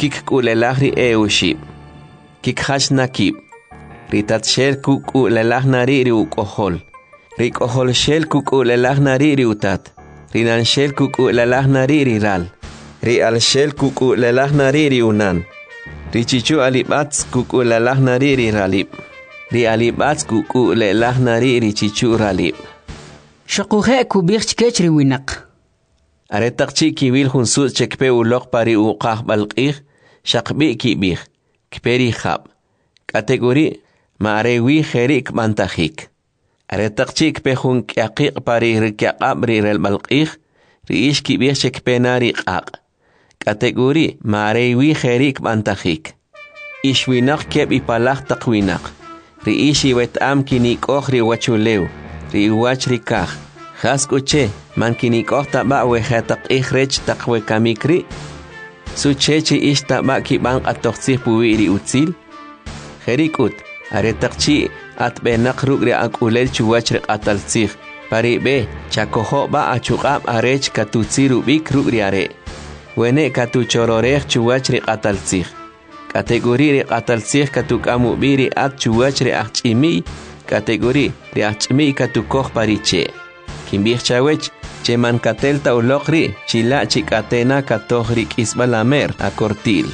kik kulelah ri eushib. Kik hash nakib. Ritat shel kulelah nari ri ukohol. Ri kohol shel kulelah nari ri utat. Rinan shel kulelah nari ri ral. Ri al shel kulelah nari ri unan. Ri chichu alibats kulelah nari ri ralib. Ri alibats kulelah nari ri chichu ralib. Shakuhe kubirch kechri winak. Aretaqchi kiwil hunsus chekpe ulok pari uqah balqih shaqbi kibih kperi khab kategori maarewi kherik mantajik aretaqchi kpe hun kyaqiq pari rikyaqab rirel balqih riish kibih chekpe nari qaq kategori maarewi kherik mantajik ishwinak keb ipalaq taqwinak riish iwetam kinikoh riwachulew riwach rikah Haskuche, mankini kohta ba wehatak ihrech takwe kamikri. Suchechi ishta ba ki bang atoxi puwiri utzil. Herikut, aretakchi at benak rugri akulel chuwachre atalzih. Pari be, chakoho ba achukab arech katutsiru bik rugri are. Wene katuchororech chuwachre atalzih. Kategori atalzih katukamu biri at chuwachre achimi. Kategori achimi katukoh pariche. Kimbih chawech, cheman katelta ulokri, chila chikatena katohri kisbalamer a cortil.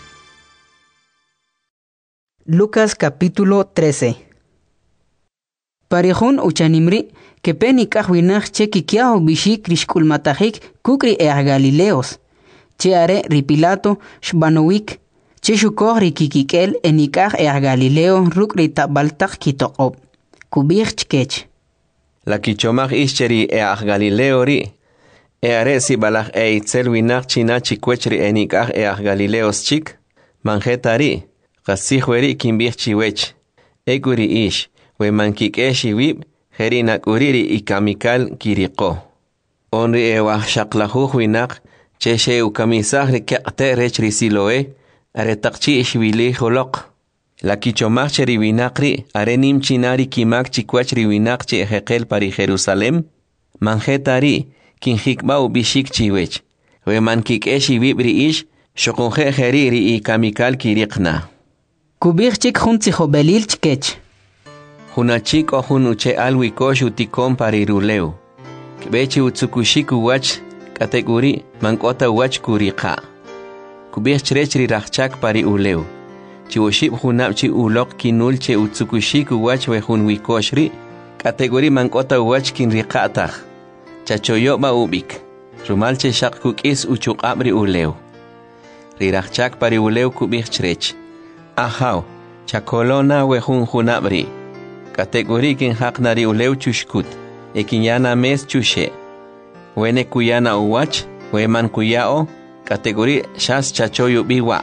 Lucas capítulo 13. Parejón uchanimri, que peni kahwinach che kikiao bishik rishkulmatahik kukri Galileos. Che are ripilato shbanowik, che shukor rikikikel enikah Galileo rukri tabaltak kitokob. Kubih chkech. La kichomach ischeri Galileo ri. Aresi balach itzel winach china chikwechri enikach Galileos chik. Manjetari. Gasihweri kimbich chiwech. Eguri ish. We mankik wib. Herinak uriri ikamikal kiriko. Onri shaqlahuh winach. Cheshe ukamisah rikakte rechri siloe. Aretakchi ishwili holok. La kichomach cheri winakri, arenim chinari kimak chikwachri winakchi ejekel pari Jerusalem, manjetari, kinjikbau bishik chiwech, we mankik wibri ish, shokonje jeriri kamikal kirikna. Kubir chik juntijo belil chkech. Hunachik o hunuche alwikosh utikon pari ruleu. Kbechi utsukushiku wach, kategori, mankota wach kurika. Kubir chrechri rachak pari uleu. Chiwoshib hunab chi ulok kinul che utsukushiku wach we hun wikoshri, kategori mankota wach kin riqatah. Chachoyo ba ubik. Rumal che shak kukis uchuqabri uleu. Rirachak pari uleu kubich chrech. Ahaw, chakolona we hun hunabri. Kategori kin haknari uleu chushkut. Ekinyana mes chushe. Wene kuyana uwach, we man kuyao, kategori shas chachoyo biwa.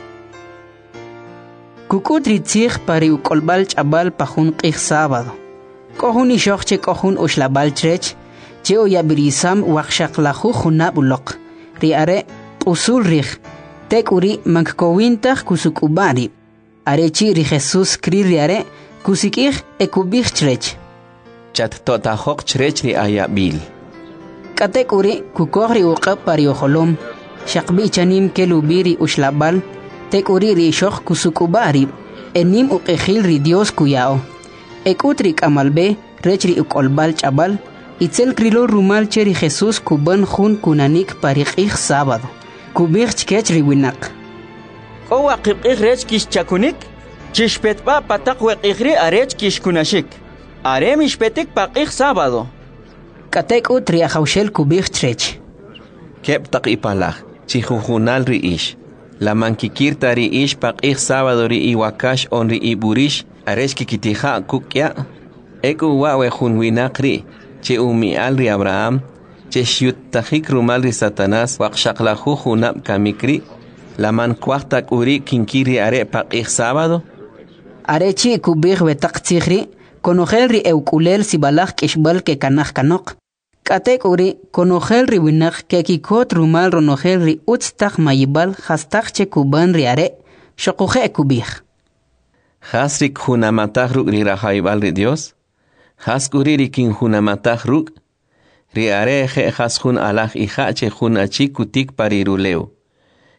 Kukudri tzich pari ukolbal chabal pahun qih sábado. Kohun ishokche kohun ushlabal trech, che oyabirisam wakshaklahu hunab ulok. Riare usul rich, tek uri mankowintach kusukubari. Arechi ri Jesus kri riare, kusikich ekubich trech. Chat totahok trech ri ayabil. Katek uri kukohri uqab pari oholom, shakbi chanim kelubiri ushlabal, tek uri rishok kusukubari, enim uqejil ri Dios kuyao. Ekutrik amalbe, rechri ukolbal chabal, itzel krilo rumal cheri Jesus kuban jun kunanik parikij sábado. Kubich chkech riwinak. Owa qibqij rech kish chakunik, chishpetba patak weqijri arech kish kunashik. Arem ishpetik paqij sábado. Katek utri ajaushel kubich trech. Kep tak ipalaj, chihujunal ri ish. La mankikirta ri ish paqij sábado ri iwakash on ri iburish, arech kikitija kukya. Eku wawe junwinakri, che umial ri Abraham, che shiutajik rumal ri Satanás, wakshaklahu junab kamikri, la mankuachtak uri kinkiri are paqij sábado. Arechi kubich wetak tzihri, konojel ri eukulel sibalaj kishbal ke kanaj kanok. Katek uri konojel ri winak ke kikot rumal ronojel ri utstak mayibal hastak che kuban ri are, shokuje kubich. Hasrik junamatah ruk ri rahaibal ri Dios. Haskuri kin junamatah ruk. Ri are je haskun alaj ija che junachi kutik pariruleu.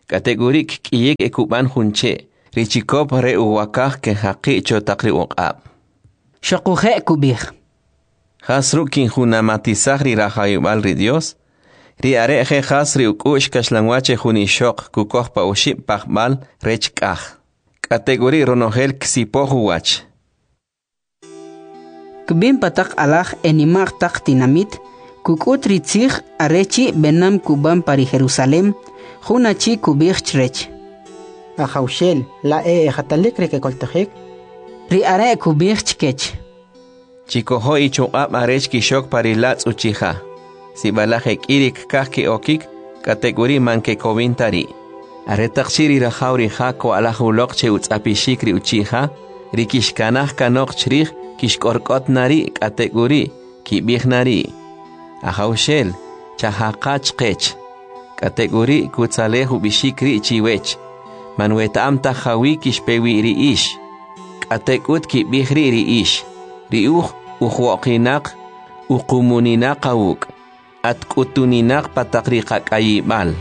Kategorik kiyek ekuban hunche. Richikop re uwakah ke haqi chotakri uqab. Shokuje kubih. Hasru kin hunamatizah ri rahayubal ri Dios. Ri areje hasri ukush kashlangwache hunishok kukoh pa uship pahbal rechkah. Kategori ronogel ksipohu wach. Kubin patak alah enimag tak tinamit. Kukut ritzig arechi benam kuban pari Jerusalem. Hunachi kubih chrech. Ajaushel, la ejatalik rekekoltajek. Ri are kubih chkech. Chikoho ichuqab arech kishok parilatz uchija. Si balajek irik kahki okik, kategori manke kovintari. Aretakshiri rajauri jako alajulok che utzapishikri uchija, rikishkanaj kanok chrij kishkorkot nari kategori kibih nari. Ajaushel, chahaqach qech. Kategori kutzalehu bishikri chiwech. Manwetam tajawi kishpewi ri ish. Katekut kibihri ri ish. Riuh uhuoqinak uqumuninaq awuk. Atkutuninak patakriqak ayibal.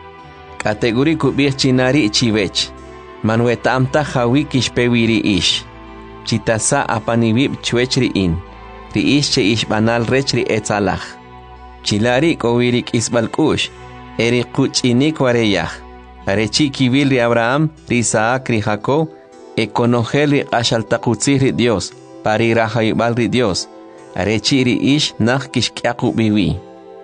Kategori kubih chinari chiwech. Manwetam tajawi kishpewi ri ish. Chitasa apanibib chwech ri in. Ri ish che ish banal rech ri etzalaj. Chilari kowirik isbalkush. Eri kuchinik wareyah. Arechi kibil ri Abraham, ri Isaac, ri Jacob, ekonogel ri ashaltakutzih ri Dios, pari rahayubal ri Dios. Arechi ri ish nach kishkiaku biwi.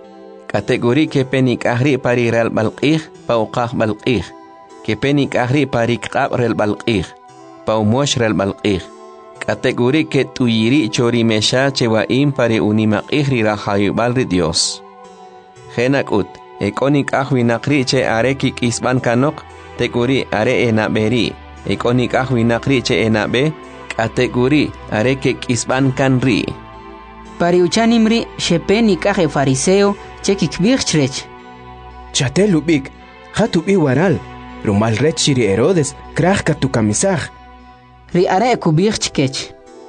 Kategori ke penik ahri pari real balqih, pauqah balqih. Ke penik ahri pari kqab real balqih, paumosh real balqih. Kategori ke tuyiri chori mesha chewaim pari unimaqih ri rahayubal ri Dios. Genakut. Ekonik ahwinakri che are kik isban kanok, tekuri are enaberi. Ekonik ahwinakri che enabe, kategori are kik isban kanri. Pariuchanimri shepenik ahe fariseo che kikbirchrech. Chate lubik, hatubi waral, rumal rechiri Herodes, krahka tu kamisaj. Ri are kubirchkech.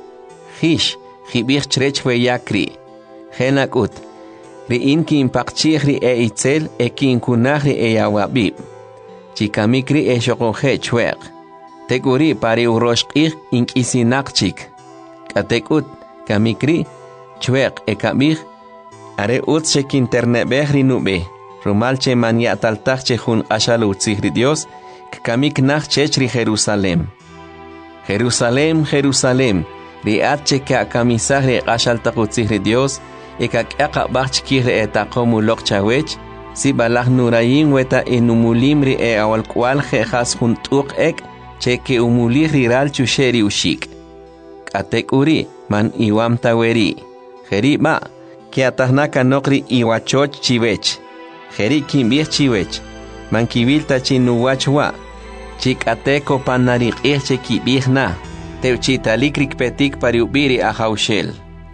Hish, hibirchrech weyakri. Genakut. Ri inki impakchihri e itzel e kinkunahri e yawabib. Chikamikri e shokoje chweq. Tekuri pari uroshqih inkisinakchik. Katekut kamikri chweq e kamih. Are utse kinternebehri nube. Rumalche manyataltachche hun ashalu utzihri Dios. Kamik nach chechri Jerusalem. Jerusalem, Jerusalem. Ri atche ka kamisahri ashaltakutzihri Dios. Ekak bachkir etakomu lokchawech, si balah nurayin weta enumulimri awalkwal jejas juntuk ek, cheke umulir riral chusheri ushik. Katek uri, man iwam taweri. Jeri ma, kiatahnaka nokri iwachoch chiwech. Jeri kimbir chiwech, man kibilta chinuwachwa. Chikateko panarik che kibirna, teuchitalikrik petik pariubiri ajaushel.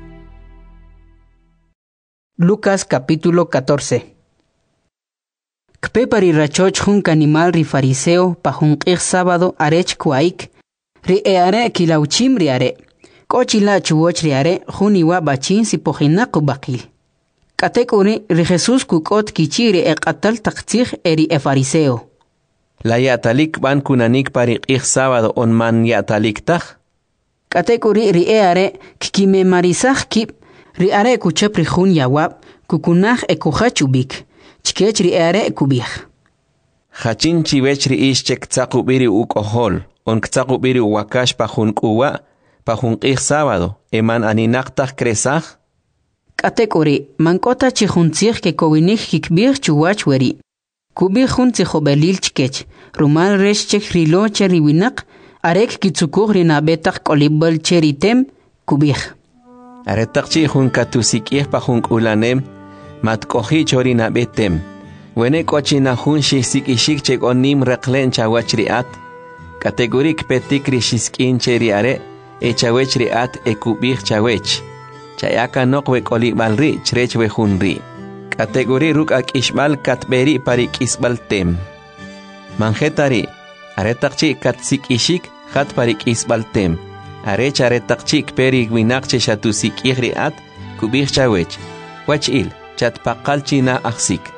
Lucas capítulo 14. Kpe pari rachoch jun animal ri fariseo pa jun sábado arech kuaik. Ri are kilauchim ri are. Kochila chuoch ri are jun iwa bachin si pojinaku bakil. Katekuri ri Jesus kukot kichiri qatal taqtij eri fariseo. La yatalik ban kunanik pari sábado on man yatalik taj. Katekuri ri are kikime marisaj kip. Ri are kuchapri jun yawab, kukunaj ekujachubik, chkech ri are ekubij. Hachin chiwech ri ish chek tzakubiri ukohol, on ktzakubiri uwakash pa jun kuwa, pa jun sábado, eman aninaktaj kresaj? Katekuri, mankota chijuntzij ke kowinik kikbij chuwach weri. Kubij jun tzijobelil chkech, rumal resh chek rilo cheri winak, arek kitzukuj ri nabetak kolibel cheritem, kubij. Aretakchi jun katusikih pa jun ulanem, matkohi chorina betem. Wene kochina jun shisikishik chek onim reklen chawachriat. Kategorik petikri shiskin cheriare, echawechriat ekubih chawech. Chayaka nokwe kolibalri chrechwe junri. Kategori ruk ak ishbal katberi parik isbal tem. Manjetari, aretakchi katsikishik hat parik isbal tem. Arech aretakchik peri gwinakche shatusik ihriat kubih chawech. Wachil, chat pakalchina aksik.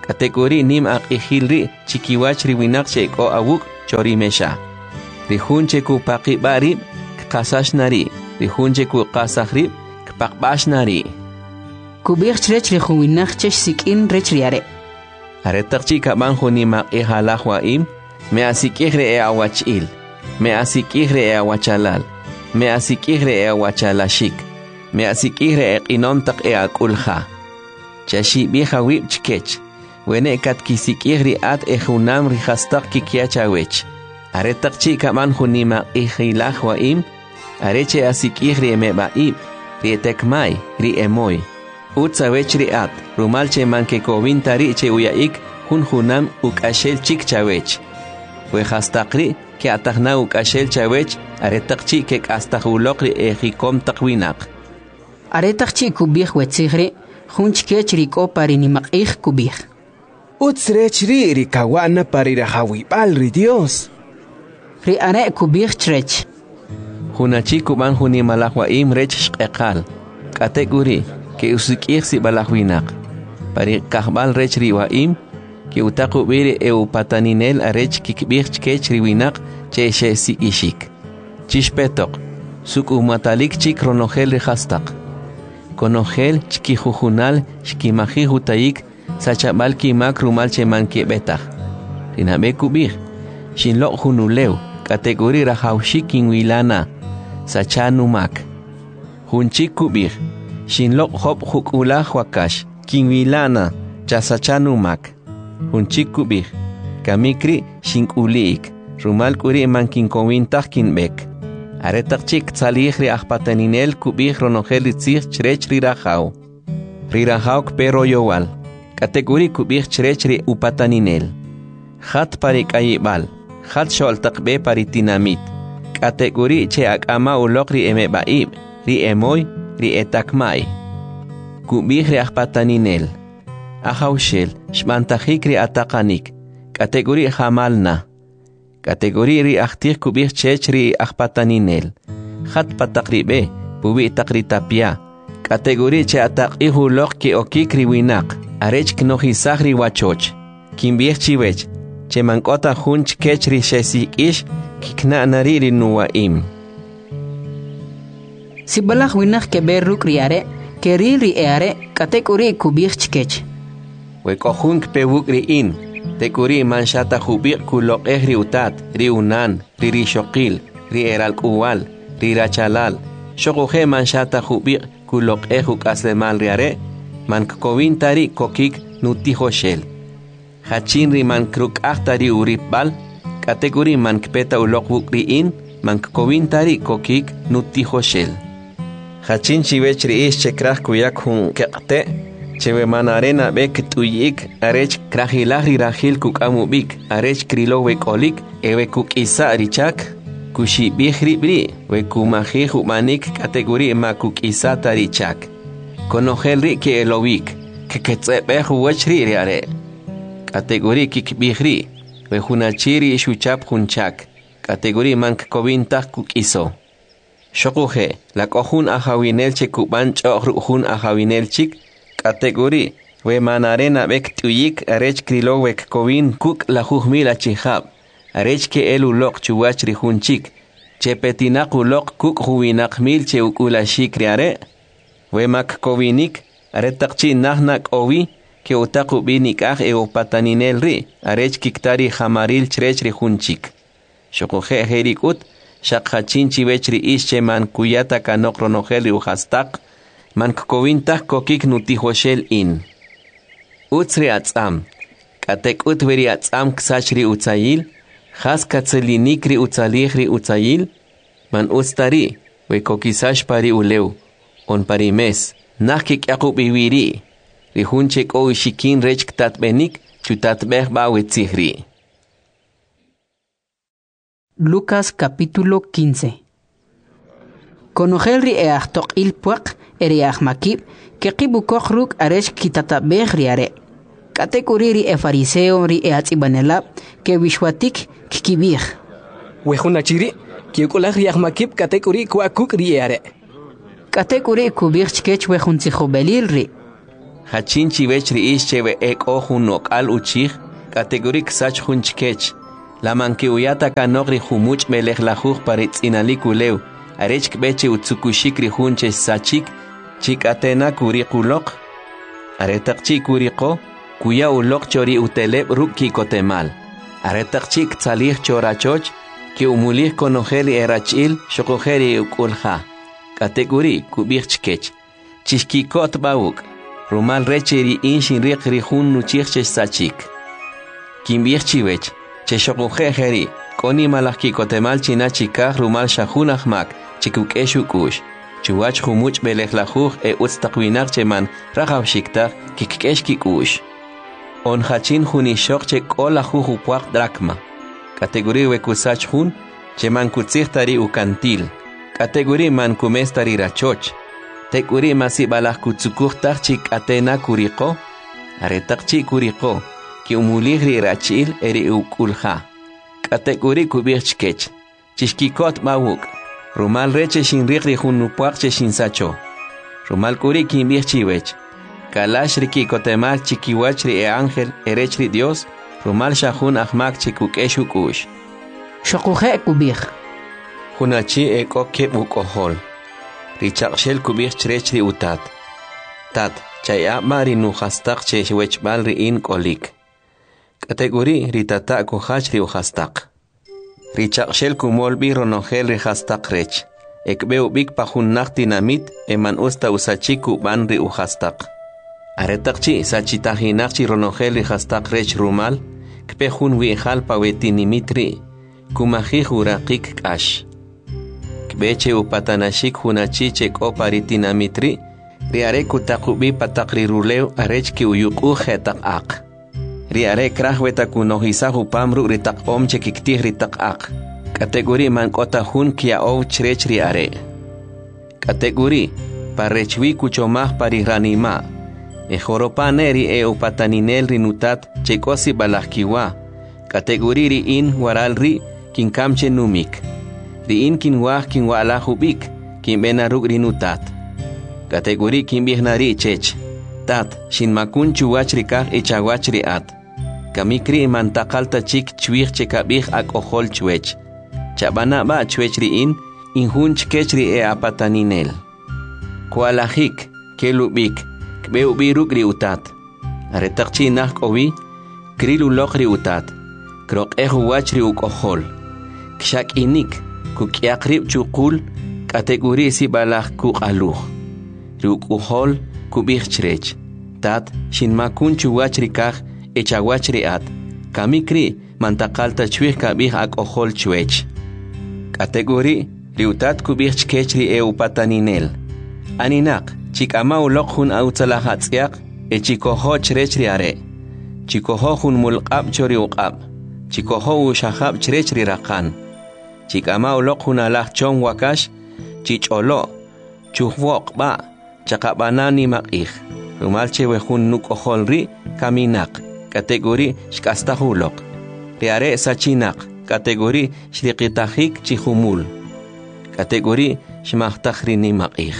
Kategori nim aqihilri chikiwach riwinak cheko awuk chorimesha. Rihunche ku paqibari qasashnari. Rihunche ku qasakhrib kpaqbashnari. Kubich rech rihuwinak chesh sikin rech riare. Aretaqchi kabanjo nim aqihalahwaim. Me asikihre e awachil. Me asikihre e awachalal. Me asikihre e awachalashik. Me asikihre e qinontaq e akulha. Chashi biha wib chkech. Wene kat kisikihri at e junam rihastak kikiachawech. Aretaqchi kaman junima ihilahwaim. Areche asikihri me baib. Ri etekmai, ri emoy. Utsawech ri at. Rumalche manke kovintari che uyaik. Junam ukashel chikchawech. Wehastaqri que atahna ukashel chawech. Aretaqchi ke astahulokri ejikom taqwinak. Aretaqchi kubich wetzigre. Junchkech riko parinimak kubich. Utsrech ri kawana parirahawibal ri Dios. Ri are kubich trech. Junachi kuban junimalahwaim rech shqeqal. Kategori ke usikih si balahwinak. Pari kahbal rech riwaim. Que utaku biri pataninel arech kikbich kech riwinak che she si ishik. Chishpetok. Suk matalik chik ronogel rihastak. Konogel chikijujunal shkimaji hutaik sachabal kimak rumal che manke betach. Rinabe kubich. Shinlok junuleu. Kategori rahaushik kinwilana. Sachanumak. Junchik kubich. Shinlok hop hukula wakash. Kinwilana. Chasachanumak. Hunchik kubich, kamikri shinkulik, rumal kuri mankinkowintach kinbek. Aretachik tzalihri ahpataninel kubich ronogel itzich chrech rirahau. Rirahau pero yowal. Kategori kubich chrech ri upataninel. Hat parikayibal, hat sholtakbe paritinamit. Kategori che akama ulok ri emebaib, ri emoy, ri etakmai. Kubich ri ahpataninel. Ahaushel, shmantajikri atakanik. Kategori hamalna. Kategori ri ahtir kubich chechri ahpataninel. Hat patakribe, pubi takritapia. Kategori che atakihu lok ki okikri winak. Arech knohisahri wachoch. Kimbich chiwech. Che mankota hunch kechri shesikish. Kikna nariri nuwaim. Sibalah winak keberuk riare. Keriri eare. Kategori kubich chkech. Wekojunk pewuk riin, tekuri manshata jubik kulok ri utat, ri unan, ri rishokil, ri eralkuwal, ri rachalal. Shokoje manshata jubik kulok juk aslemal riare, mankkovintari kokik nutijoshel. Hachin ri mankruk ahtari uripbal, kategori mankpeta ulok riin, mankkovintari kokik nutijoshel. Hachin chivech riish chekrach kuyak hun kekte. Chewe manarena bek tuyik, arech krahilahri rahil kuk amubik, arech krilo wekolik, ewe kuk isa richak, kushi bihribri, we kumahi humanik kategori ma kuk isa tarichak. Konohelri ke elowik, ke ketsebehu wachri riare. Kategori kik bihri, we hunachiri shuchap hunchak, kategori mank kovintak kuk iso. Shokuhe, la kohun ahawinel che kuban chohun ahawinel chik, Kategori, we manarena bek tuyik arech krilo wek kovin kuk la jujmila chihab. Arech ke elu lok chuwach rihunchik. Che petinak ulok kuk huwinak mil che ukula shikriare. We mak kovinik, aretakchi nahnak ovi, ke utaku binik ah pataninel ri. Arech kiktari hamaril chrech rihunchik. Shokuhe herikut, shakhachin chiwechri ische man kuyata kanok ronogeli uhastak. Mankkovintach kokik nutijoshel in. Utsri atzam. Katek utveri atzam ksachri utzayil. Has katzelinikri utzalihri utzayil. Man ustari. We kokisash pari uleu. On pari mes. Nakik yakub iwiri. Rihunchek o ishikin rech ktatbenik. Chutatbeh bawetzihri. Lucas capítulo 15. Conojelri eachtok ilpuak. Eriach makib, que kibukohruk aresh kitatabeh riare. Katekuriri fariseo ri atsibanelab, que wishwatik kikibih. Wehunachiri, que ukulach riach makib katekuri kuakuk riare. Katekuri kubih chkech wehunzichobelil ri. Hachin chivech ri ish cheve ek ojun nokal uchich, kategorik sach hunchkech. La manke uyata kanogri humuch melech lajuch paritz inalikuleu, arech kbeche utsukushik ri hunche sachik, chik atena kuri kulok. Aretak chik kuriko, kuya ulok chori uteleb ruki kotemal. Aretak chik tsalih chorachoch, ki umulih konojeli erachil, shokojeri ukulha. Kategori kubirchkech. Chishkikot bauk. Rumal recheri inshin riqri hun nuchich sachik. Kimbirchiwech. Cheshokojeri. Koni malaki kotemal chinachikah rumal shahunahmak. Chikukeshukush. Chuach humuch belejlajuj utstakwinach cheman rajabshikta kikeshkikush. Onhachin hunishok che kola jujupuak drakma. Kategori wekusach hun cheman kutsichtari ukantil. Kategori man kumestari rachoch. Tekuri masibalaj kutsukuhtach chik atena kuriko. Aretak chik kuriko. Ki umulihri rachil eri ukulha. Kategori kubirchkech. Chishkikot mawuk. Rumal reche shin riqri junupuak che shin sacho. Rumal kuri kimbirchiwech. Kalash riki kotemal chikiwachri ángel erechri Dios. Rumal shahun ahmak chikukeshukush. Shokuje kubir. Hunachi eko kebukohol. Richakshel kubir chrechri utat. Tat, chaya mari nuhastak cheshwech balri in kolik. Kategori ritata kohachri uhastak. Richakshel kumolbi ronogel rihastak rech. Ekbeu bik pahunnak dinamit eman usta usachiku banri uhastak. Aretakchi sachitahinakchi ronogel rihastak rech rumal. Kpehun wiejal pawetinimitri. Kumaji hurakik kash. Kbeche upatanashik hunachiche koparitinamitri. Riare kutakubi patakri ruleu arechki uyuku hetak ak. Riare krahweta kunohisahu pamru ritak omche kiktih ritak ak. Kategori man kota hun kia ou chrech riare. Kategori parechwi kuchomah pariranima. Ejoropaneri upataninel rinutat chekosi balahkiwa. Kategori ri in waral ri kinkamche numik. Ri in kinwah kinwalahubik kinbenaruk rinutat. Kategori kinbihnari chech. Tat shinmakun chuwachrikah ichawachri at. Kamikri mantakalta chik chwich chekabih ak ohol chwech. Chabana ba chwech ri in hunch kechri apataninel. Kualahik kelubik kbeubiruk ri utat. Aretakchi nak owi krilulok ri utat. Krok wachri uk ohol. Kshak inik kukiakrib chukul kategori si balak kuk aluh. Ruk uhol kubih chrech. Tat shinmakun chuwachrikah echawachri at. Kamikri mantakalta chwih kabih ak ohol chwech. Kategori riutat kubih chkechri upataninel. Aninak chikama ulok hun autzalahatzyak echikoho chrechri are. Chikoho hun mulqab chori uqab. Chikoho ushahab chrechri rakan. Chikama ulok hun alah chong wakash. Chicholo chuhwok ba. Chakabanani makih. Rumalche wehun nuk oholri kaminak. Kategori shkastahulok. Riare sachinak. Kategori shriqitahik chihumul. Kategori shmahtahrini makih.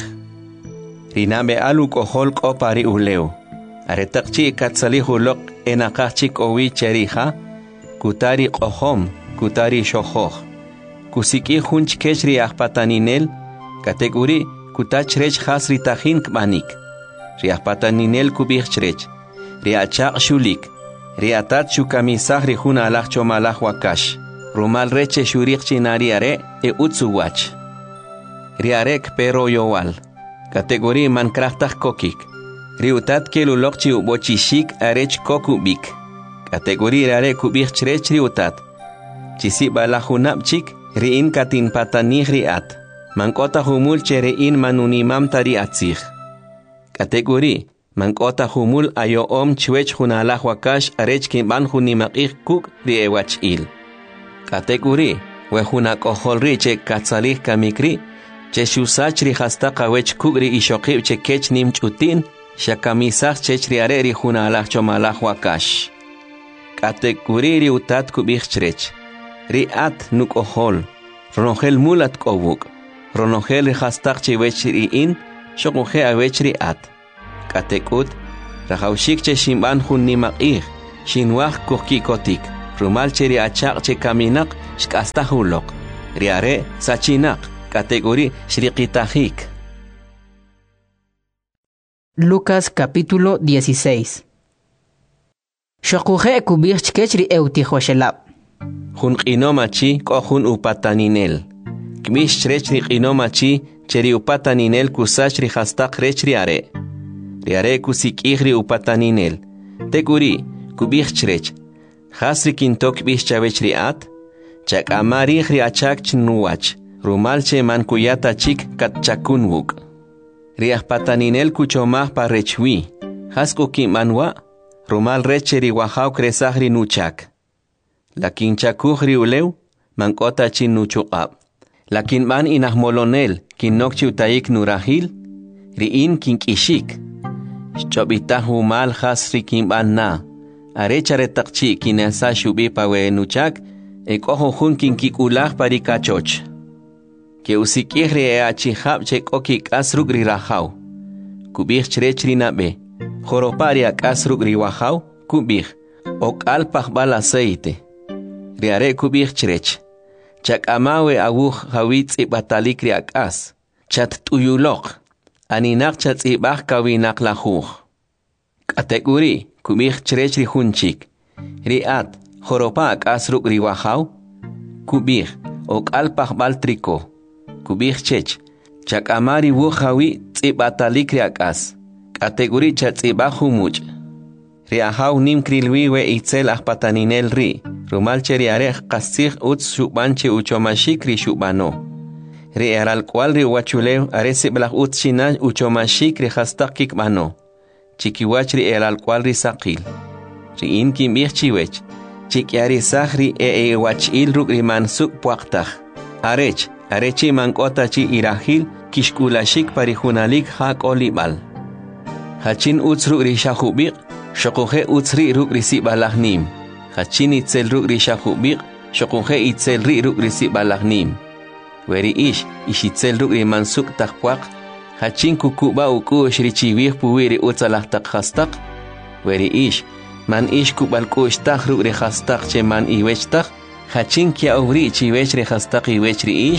Rinabe aluk ohol kopari uleu. Aretakchi katsalihulok enakachik owi cheriha. Kutari kohom. Kutari shohoh. Kusiki hunch kechri ahpataninel. Kategori kutachrech has ritahin kbanik. Riahpataninel kubichrech. Riachak shulik. Riatat shukamisah rihuna alah chomalah wakash. Rumal reche shurik chinariare utsuwach. Riarek pero yowal. Kategori mankrahtah kokik. Riutat kelulokchi ubochishik arech kokubik. Kategori riare kubichrech riutat. Chisi balahunapchik riin katin patanih riat. Mankota humul cherein manunimam tari atzih. Kategori mankota humul ayo chwech hunalah wakash arech kimban hunimakih kuk riewach il. Kategori wehunak oholri che katsalih kamikri che shusach ri hastaka wech kuk ri ishokib che kech nim chutin shakamisach chech riare ri hunalah chomalah wakash. Kategori ri utat kubich chrech. Ri at nuk ohol. Ronogel mulat kobuk. Ronogel hastak che wech ri in, shokuge a wech ri at. Katekut, Rajawshik che shimban hun nimaqih, shinwaq kuhkikotik, rumal che ri achaq che kaminak, shkasta hulok. Riare sachinak, categoría shriqitajik. Lucas capítulo 16. Shokuje kubir chkechri eutijoshelab. Hun qinomachi ko hun upataninel. Kmish chrechri qinomachi cheri upataninel kusachri hastaq rechri are. Riare kusikihri upataninel. Teguri kubir chrech. Hasri kintok bish chavechri at. Chak amarihri achak chnuwach. Rumalche mankuyata chik katchakunwuk. Riah pataninel kuchomah parechwi. Hasku kimanwa. Rumal recheri wahau kresahri nuchak. Lakin chakuhri uleu, mankota chin nuchuqab. Lakin man inahmolonel, kin nokchi utaik nurahil, riin kin kishik. Chobitahu mal hasri kin ban na. Arechare takchi kin asa shubi pawe nuchak, ekoho hun kin kikulah parikachoch. Ke usikihri e achihab chek okik asrugri rahau. Kubih chrechri nabe. Joropari akasruk riwahau, kubih, ok alpach bal aceite. Riare kubih chrech. Chak amawe aguh hawitz ibatalik riakas. Chat tuyulok. Aninak chat ibach kawinak lahuh. Kategori, kubih chrech rihunchik. Riat, joropa akasruk riwahau, kubih, ok alpach bal triko. Kubih chech. Chak amari wuh hawitz ibatalik riakas. Categoría chatsibahu much. Riahau nim krilwiwe itzel ahpataninel ri. Rumalche riarech kasich uts shubanche uchomashik ri shubano. Riaral cual ri wachuleu aresi blah uts shina uchomashik ri hastakik mano. Chikiwach ri eral cual ri sakil. Ri inkim ichchiwech. Chikiari sahri wachil ruk ri mansuk puaktach. Arechi mankota chi irahil kishkulashik parihunalik hak olibal. Hachin utsruk rishahubiq, shokuhe utsri ruk risi balahnim. Hachin itzel ruk rishahubiq, shokuhe itzel ri ruk risi balahnim. Weri ishitzel ruk rimansuk takpuak, hachin kukuba ukush richiwih puwiri utsalah takhastak. Weri man kubalkush tak ruk rihastak che man iwechtak, hachin kia uvri chiwech rihastak iwech ri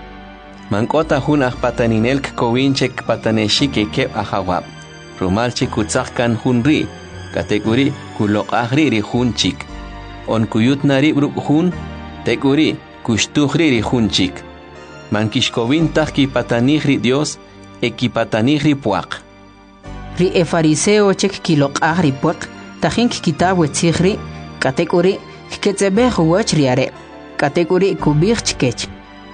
Man kota hun ahpataninel kowinchek pataneshike kep ahawab. Rumalchi kutzahkan hunri, kategori kulok ahri ri hunchik. On kuyut nari bruk hun, teguri kushtuhri ri hunchik. Mankishkovin tahki patanihri Dios, ekipatanihri puak. Ri e fariseo chek kilok ahri puak, tahink kitabu etzihri, kategori kiketzebeh wach riare, kategori kubir chkech.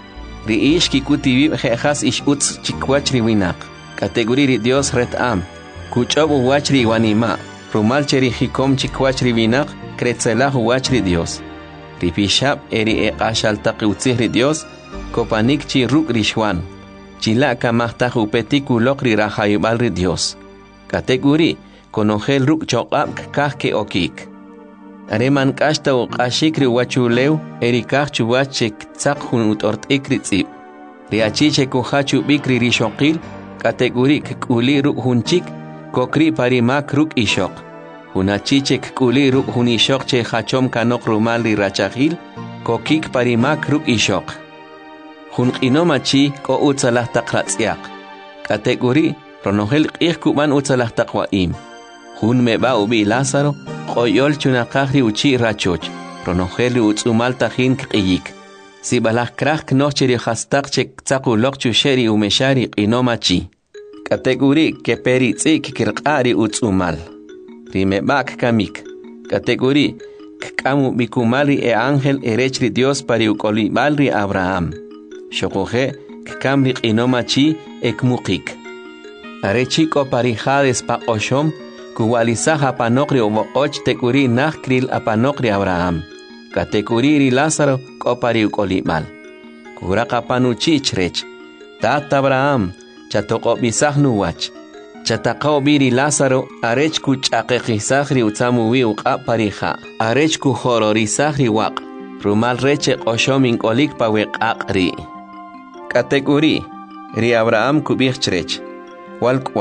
Ri kikutibib jejas utz chikwach riwinak, kategori ri Dios retam. Kuchobu wachri wanima, rumalcheri hikom chikwachri vinak, kretzelahu wachri Dios. Ripishab eri ashaltaki utzihri Dios, kopanik chi ruk rishwan. Chilaka mahtahu petiku lokri rahayubalri Dios. Kategori, konogel ruk chokab kahke okik. Areman kashta ukashikri wachuleu, eri kahchu wachek tsakhun utort ikritzib. Riachiche kuhachu bikri rishokil, kategori kuli ruk hunchik, kokri parimak ruk ishok. Hunachichek kuli ruk hunishok che hachom kanok rumali rachahil, kokik parimak ruk ishok. Hun inomachi ko utsalah takratsiak. Kategori ronohel kuban utsalah takwaim. Hun meba ubi Lázaro, koyol chunakahri uchi rachoch. Ronohel utsumal tahin kiyik. Si balah krak nocheri hastak chek tsakulok chusheri umeshari inomachi. Kategori keperi tzik kirqari utsumal. Rimebak kamik. Kategori kamu bikumali ángel erechri Dios pari ukolibalri Abraham. Shokoje kamri inomachi ekmukik. Arechiko pari hades pa oshom kuwalisaha panokri omoch tekuri nakril apanokri Abraham. Kategori ri Lázaro kopari ukolibal. Kuraka panuchichrech. Tata Abraham chatoko bisahnu wach. Chataqao biri Lázaro arech kuchaqeqisahri utsamuwi uqa pariha. Arech kuhororisahri waq. Rumal reche oshomin kolik pa weqaqri. Kategori ri Abraham kubichrech. Walkwal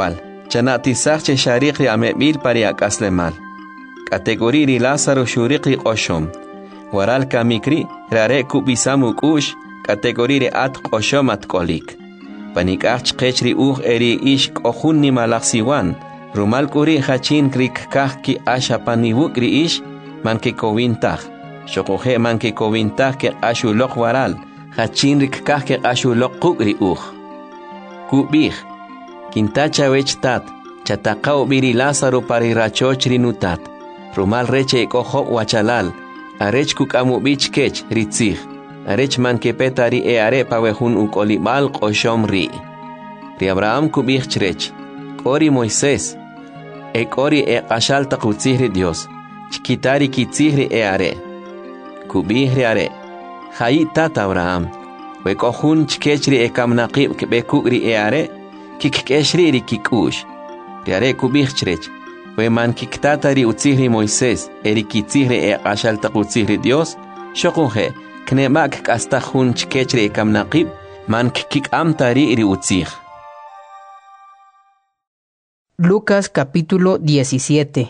Chanatizach che shariq ri amebil pari akaslemal. Categorí ri Lázaro shuriqi qoshom. Waral kamikri rare kubisamu kush categorí ri at qoshom at kolik. Panikach qechri eri ish qohunni malaxiwan. Rumal kuri hachin krik kahki asha paniwukri ish manke kowintach. Shokohe manke kowintach ke ashulok waral. Hachin rik kahke ashulok kukri Kubih. Kintacha wechtat. Chatakao biri Lázaro pari rachochri nutat. Rumal reche koho wachalal. Arech kukamu bich kech ritzich. Arech manke petari are pawehun ukolibal qoshom ri. Ri Abraham kubih chrech. Kori Moisés. Kori qashal taqutzihri Dios. Chkitari kitzihri are. Kubihri are. Hayi tata Abraham. Wekohun chkechri kamnaqib kbekugri are. Kikkeshri ri kikush. Ri are kubih chrech. We man kiktatari utzihri Moisés. Eri kitzihri qashal taqutzihri Dios. Shokuhe. Knemak kastahun chkechri kamnaqib. Man kik amtari ri utzih. Lucas capítulo 17.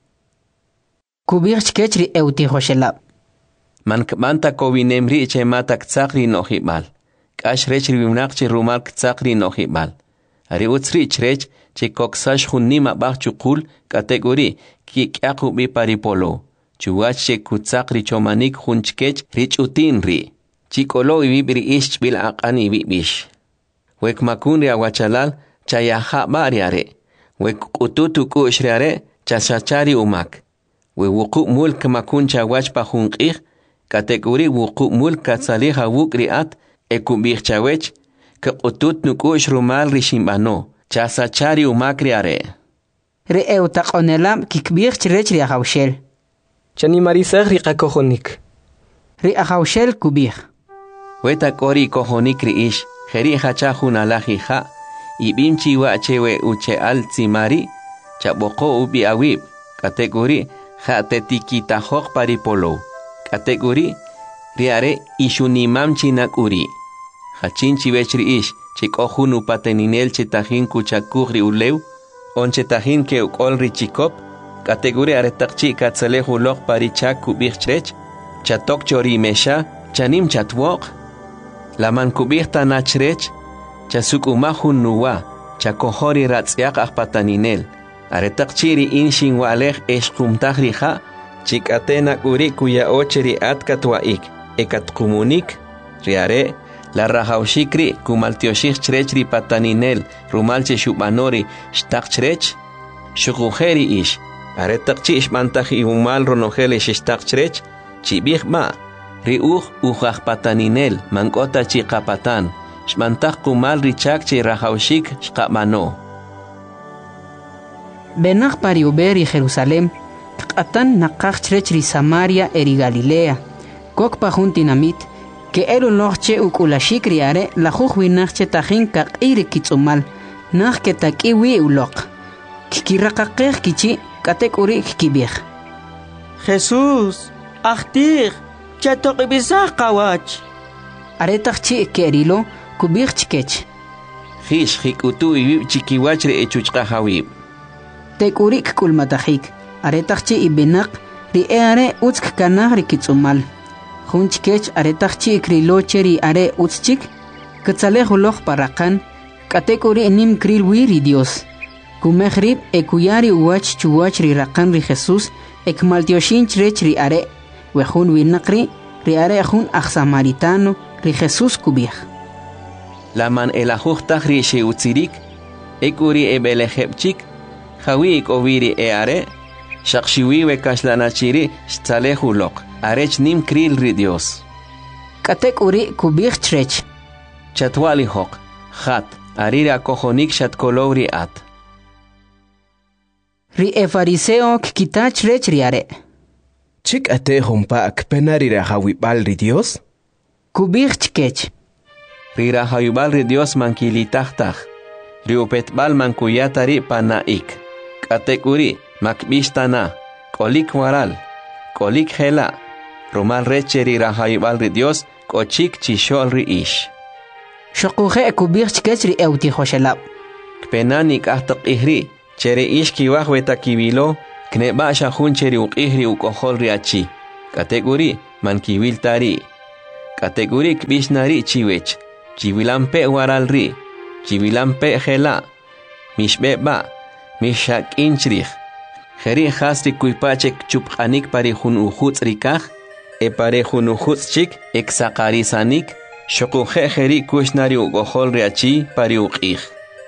Kubir chkechri eutihoshelab. Man kmanta kovinemri che matak tsakri nohibal. Kash rechri vimnaqchi rumal tsakri nohibal. Ari utsri chrech che koksash hunnima bachukul kategori ki kyaku bi paripolo. Chuwach che kutsakri chomanik hunchkech rich utinri. Chikolo ibibri ish bil aqani bibish. Wek makunri awachalal chayaha bariare. We kututu kushriare chachachari umak. We wuku mulk makuncha wachpa hunqih. Kategori wuku mulk katsaliha wukriat ekubih chawech. Ke kutut nukush rumal rishimbano. Chachachari umakriare. Re eutaqonelam kikbih chrechri ahawshel. Chani marisach ri qakohonik. Re ahawshel kubih. Weta kori kohonik ri ish. Jeri hachahun alahiha. Ibimchi wachewe uche al tsimari, chaboko ubi awib, kategori, jatetikita hok paripolo, kategori, riare ishunimam chinakuri, hachinchi vechri ish, chikohunu pateninel chetahin kuchakuri ulew, on chetahin ke ukolri chikop, kategori aretakchi katzalehu lok parichak kubichrech, chatok chori mesha, chanim chatwok, laman kubirta nachrech, Chasuk umahun nuwa, chakohori ratzyak akpataninel. Aretakchiri inshin walech eshkumtahrija, chikatena uri kuya ocheri atkatwaik, ekatkumunik, riare, la rajaushikri, kumaltioshich chrechri pataninel, rumalche shubanori, shtakchrech, shukujeri ish. Aretakchi ishmantaji umal ronojele shtakchrech, chibich ma, riuj ujahpataninel, mankota chikapatan. Shmantak kumal richak che rajaushik shkamano. Benach pariuberi Jerusalem, katan nakach chrechri Samaria eri Galilea, kok pahuntinamit, que elu noche ukulashik riare, la jujuinachche tajin kak iri kitsumal, nach que takiwi ulok. Kikirakakeh kichi, katek uri kibich. Jesús, achtir, chatok ibizah kawach. Aretachchi kerilo, kubich chkech. Hish hikutu ibib chikiwachre echuchka hawib. Tekurik kulmatahik. Aretachchi ibenak riare utsk kanah rikitsumal. Hunchkech aretachchi krilocheri are utschik. Katzalehuloch parakan. Katekuri nim kril wiri Dios. Kumehrib ekuyari uwach chuwach rirakan ri Jesús. Ekmaltioshin chrech ri are. Wehun winakri riare hun samaritano ri Jesús kubich. Laman elahuchtach ri sheutzirik. Ekuri ebelehepchik. Hawik oviri are. Shakshiwi kaslanachiri shtalehulok. Arech nim kril ri Dios. Katek uri kubich chrech. Chatwali hok. Hat. Arira kohonik shatkolowri at. Ri efariseo kikita chrech riare. Chik ate hompa akpenari rahawibal ri Dios? Kubich chkech. Ri rahawibal ri Dios mankilitahtach. Ri upetbal mankuyatari panaik. Katekuri makbishtana. Kolik waral. Kolik hela. Rumal recheri rahawibal ri Dios kochik chishol ri ish. Shokuhe kubich chkech ri eutihoshelab. kpenani kahtok ihri chere ishki wahweta kibilo kneba shahun cheri uqihri ukohol riachi kategori man kibil tari kategori kbishnari chiwech chiwilampe waralri chiwilampe hela mishbeba mishak inchrih Heri hasri kuipachek chuphanik parihun uhuts rikah parihun uhuts chik exakarisanik shokuhe heri kushnari ugohol riachi pari uqih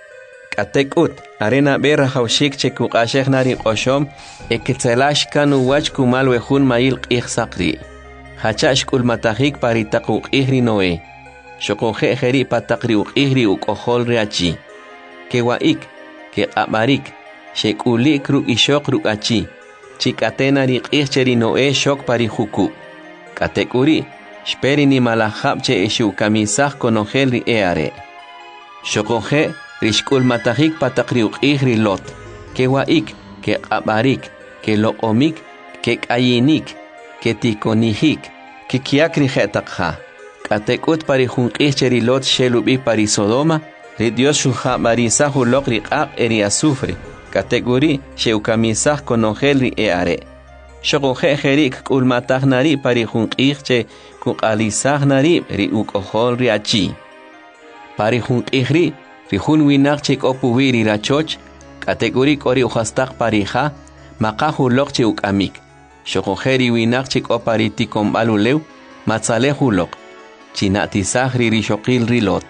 katekut arena berra haushik chekukashek nari qoshom ekitselash kanu wach kumal wehun mail qih sakri hachash kulmatahik pari taquq ihri noe shokuhe heri patakri uqihri ugohol riachi kewaik ke amarik Shekuli kruk ishok rukachi. Chikatena riqih cheri noe shok pari huku. Katekuri, shperi ni malahab che ishu kamisah konogel ri eare. Shokoje, rishkul matahik patakri uqih ri lot. Ke waik, ke abarik, ke lokomik, ke kayinik, ke tikonihik, ke kiakri jetakha. Katekut pari hunqih cheri lot shelubi pari Sodoma, ri Dios shuha marisa hulok riqaq eri azufre. Kategori sheukamisah konogel ri eare. Shokoje jerik kulmatah nari pari hunqih che kukalisah nari ri ukohol ri achi. Pari hunqih ri hun winak chek opuwi ri rachoch. Kategori kori uhastak parija makahu lok che ukamik. Shokoje ri winak chek opari tikom baluleu matzale hulok. Chinatisah ri shokil ri lot.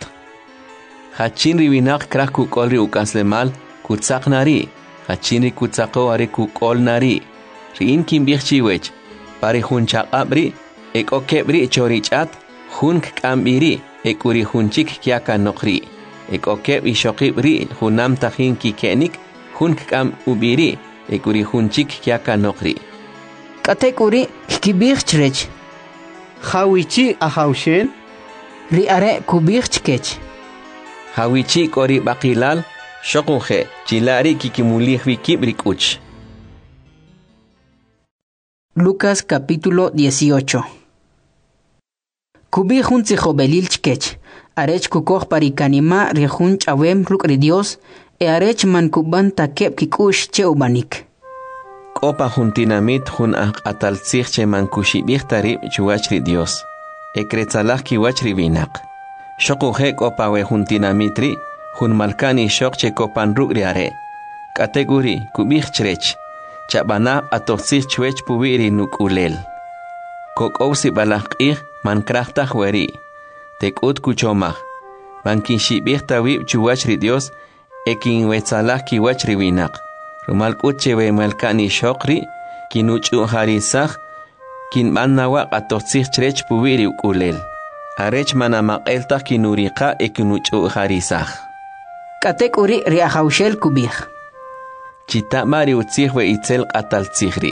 Hachin ri winak krak kukol ri ukaslemal kutsak nari, hachinri kutsako are kukol nari. Rin kimbih chiwech, pari hun chakabri, ek okebri chorichat, hun kambiri, ek uri hunchik kiaka nokri. Ek okeb ishokibri, hunam tahin kikenik, hun kam ubiri, ek uri hunchik kiaka nokri. Katek uri kibih chrech. Hawichi ahawshen. Ri are kubih chkech. Hawichi kori bakilal, Shokuje, chilari kikimulih wikibrikuch. Lucas capítulo 18. Kubi jun tzijobelil chkech. Arech kukoh parikanima rihun chawem rukri Dios. Arech man kuban takeb kikush che ubanik. Kopa juntinamit jun ataltzich che man kushibih tarib chuachri Dios. Ekretzalah kiwachri binak. Shokuje kopa we juntinamitri. Hun malkani shok che kopan rugriare. Kategori kubih chrech. Chabana atoxis chwech puwiri nukulel. Kokousi balakih man krahtah weri. Tekut kuchomah. Man kinshibih tawib chuwachri Dios. Ekin wetzalah kiwachri winak. Rumal kuchewe malkani shokri. Kinuchu harisah. Kin manawak atoxis chrech puwiri ukulel. Arech manamak kinurika ekinuchu harisah. Katek uri riahaushel kubih. Chita mari utzih we itzel ataltzihri.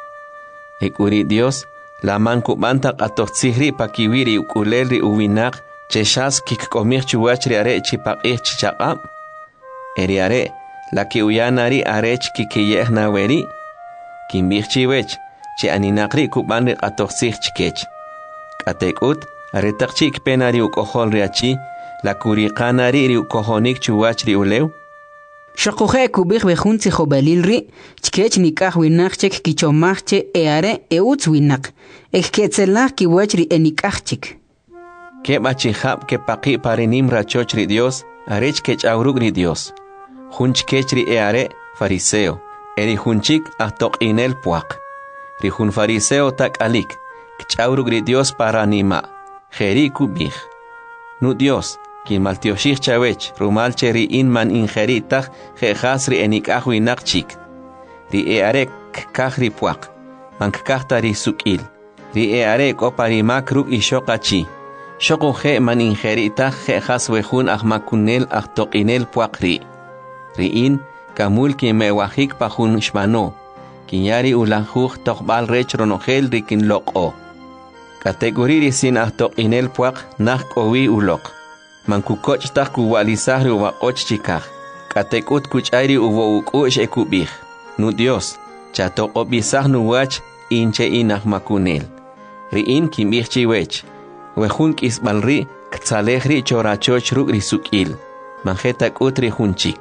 Ek uri Dios, la man kubanta atotzihri pakiwiri ukulelri uwinak, cheshas kikkomih chuachri are chipaqih chichaqab. Eri are, la ki uyanari arech kikiyeh naweri. Kimbih chiwech, che aninakri kubanri atotzih chikech. Katek ut, are takchik penari ukohol riachi, la kuriqanari ri ukohonik chuachri ulew. Shokuje kubih bejun tzijobelil ri, chkech nikah winak chek kichomach che eare eutz winak. Eketzelah kiwachri enikah chik. Keba chihab ke paqi parinim rachochri Dios, arech kech aurugri Dios. Hunch kechri eare fariseo. Eri hunchik ahtoqinel puaq. Ri hun fariseo tak alik. Kech aurugri Dios paranima. Jeri kubih. Nu Dios. Kin maltioshich chawech, rumal cheri in man injeritach, jehasri enikah winak chik. Ri earek kahri puak, man kahtari sukil. Ri earek oparimak ruk ishokachi. Shoko je man injeritach, jejas wehun ahmakunel ahtoqinel puak ri. Ri in, kamul ki mewahik pahun shmano. Kinyari ulanjuj tokbal rech ronogel rikin loko. Kategori sin ahtoqinel puak, nah kowi ulok. Man kukoch tak kuwalisahri uwa och chikah. Katekut kuchayri uwo ukush ekubih. Nu Dios, chato obisah nu wach inche inah makunel. Riin kimbih chiwech. Wehun kisbalri, ktzalehri chorachoch ruk risukil. Manjetak utri hunchik.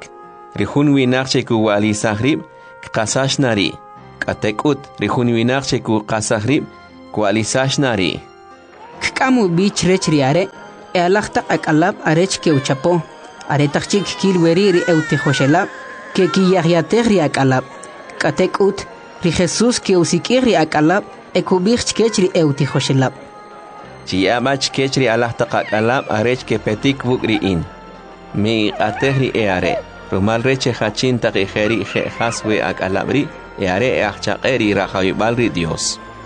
rihun winaqche ku walisaqrib qasashnari qatekut rihun winaqche ku qasaqrib kualisashnari Kkamu bich rech riare e alachta akalab arech ke uchapo aretachik kilweri ri eutihoshelab ke kiyahyateh ri akalab katekut ri Jesus ke usikir ri akalab e kubich kech ri eutihoshelab Chiamach kechri alachta akalab arech ke petik bukriin mi atehri eare rumal reche hachinta qejeri haswe akalabri eare achaqeri rahayibalri Dios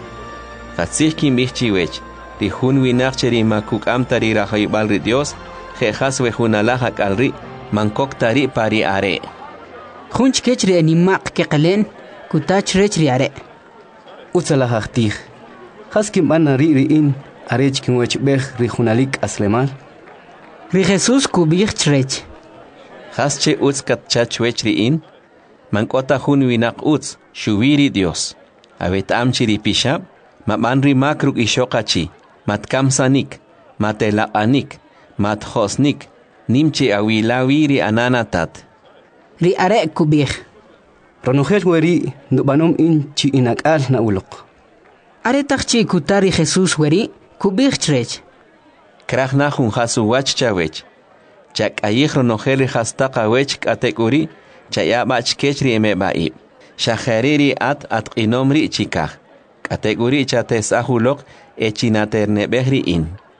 Fatsih kim bichchiwech ri hun winaqcheri makuk amtari rahayibalri Dios haswe hunalaha kalri mankoktari pari are Khunch kech ri animaq ke qalen kutach rech ri are Utzalahachtig. Haskim bana ri'in arech kinwech beh rihunalik aslemal. Ri Jesus kubich rech Hasche utskat chachwechriin mankota hun winaq uts shuwiri Dios avet amchiri pishab mamanri makruk ishoqachi matkamsanik matelaqanik mathosnik nimchi awilawiri ananatat ri are kubich Ronojel weri nubanom in chi inakal na ulok. aretachchi kutari Jesus weri kubich rech krajna hun hasu wachchawech chak ayihro nojeli hastaqa wech katekuri chayabach kechri emebai shahariri at qinomri chikaj katekuri chatesahulok echinaternebehri in